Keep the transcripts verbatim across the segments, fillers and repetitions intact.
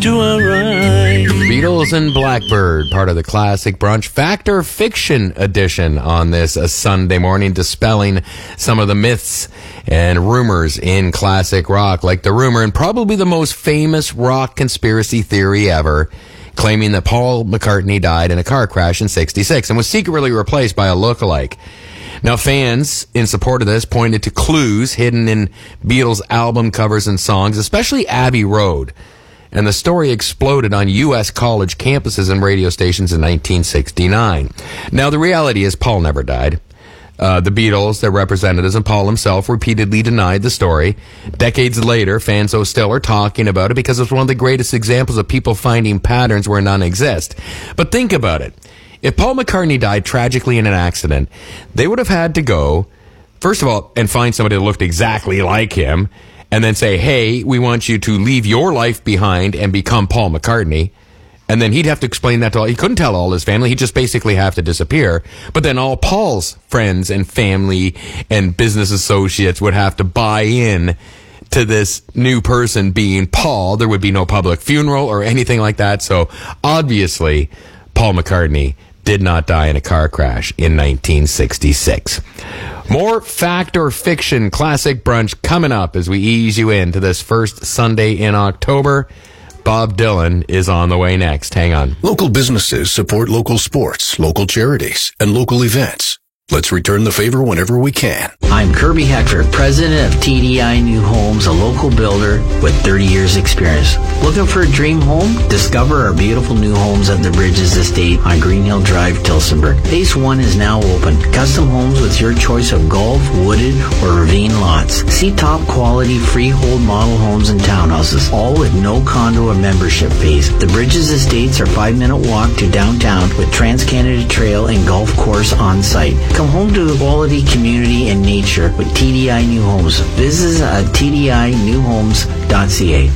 do I ride? Beatles and Blackbird, part of the Classic Brunch Fact or Fiction edition on this uh, Sunday morning, dispelling some of the myths and rumors in classic rock, like the rumor and probably the most famous rock conspiracy theory ever, claiming that Paul McCartney died in a car crash in sixty-six and was secretly replaced by a lookalike. Now, fans in support of this pointed to clues hidden in Beatles album covers and songs, especially Abbey Road. And the story exploded on U S college campuses and radio stations in nineteen sixty-nine. Now, the reality is Paul never died. Uh, the Beatles, their representatives, and Paul himself repeatedly denied the story. Decades later, fans, though, still are talking about it because it's one of the greatest examples of people finding patterns where none exist. But think about it. If Paul McCartney died tragically in an accident, they would have had to go, first of all, and find somebody that looked exactly like him, and then say, hey, we want you to leave your life behind and become Paul McCartney. And then he'd have to explain that to all. He couldn't tell all his family. He'd just basically have to disappear. But then all Paul's friends and family and business associates would have to buy in to this new person being Paul. There would be no public funeral or anything like that. So obviously, Paul McCartney did not die in a car crash in nineteen sixty-six. More fact or fiction classic brunch coming up as we ease you into this first Sunday in October. Bob Dylan is on the way next. Hang on. Local businesses support local sports, local charities, and local events. Let's return the favor whenever we can. I'm Kirby Hector, president of T D I New Homes, a local builder with thirty years experience. Looking for a dream home? Discover our beautiful new homes at the Bridges Estate on Green Hill Drive, Tillsonburg. Phase one is now open. Custom homes with your choice of golf, wooded, or ravine lots. See top quality freehold model homes and townhouses, all with no condo or membership fees. The Bridges Estates are five minute walk to downtown with Trans-Canada Trail and golf course on site. Come home to quality community and nature with T D I New Homes. Visit us at T D I new homes dot c a.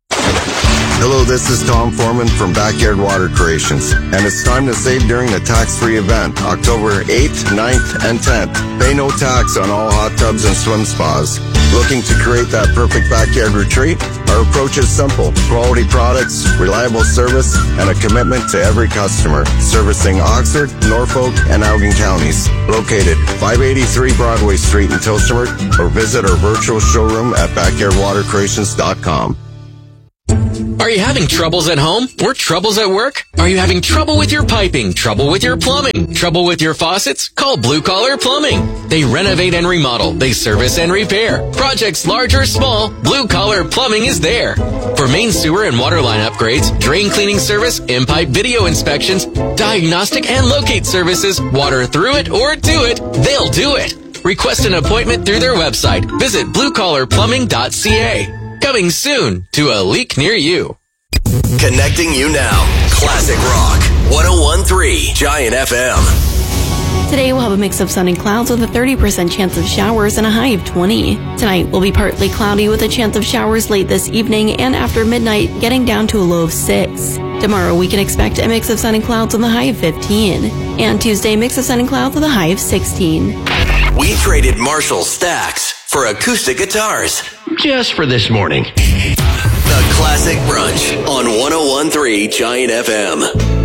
Hello, this is Tom Foreman from Backyard Water Creations, and it's time to save during the tax-free event, October eighth, ninth, and tenth. Pay no tax on all hot tubs and swim spas. Looking to create that perfect backyard retreat? Our approach is simple. Quality products, reliable service, and a commitment to every customer. Servicing Oxford, Norfolk, and Elgin counties. Located five eighty-three Broadway Street in Tillsonburg, or visit our virtual showroom at backyard water creations dot com. Are you having troubles at home or troubles at work? Are you having trouble with your piping, trouble with your plumbing, trouble with your faucets? Call Blue Collar Plumbing. They renovate and remodel. They service and repair. Projects large or small, Blue Collar Plumbing is there. For main sewer and water line upgrades, drain cleaning service, in-pipe video inspections, diagnostic and locate services, water through it or to it, they'll do it. Request an appointment through their website. Visit blue collar plumbing dot c a. Coming soon to a leak near you. Connecting you now. Classic Rock. one oh one point three Giant F M. Today we'll have a mix of sun and clouds with a thirty percent chance of showers and a high of twenty. Tonight will be partly cloudy with a chance of showers late this evening and after midnight getting down to a low of six. Tomorrow we can expect a mix of sun and clouds with a high of fifteen. And Tuesday, mix of sun and clouds with a high of sixteen. We traded Marshall Stacks for acoustic guitars. Just for this morning. The Classic Brunch on one oh one point three Giant F M.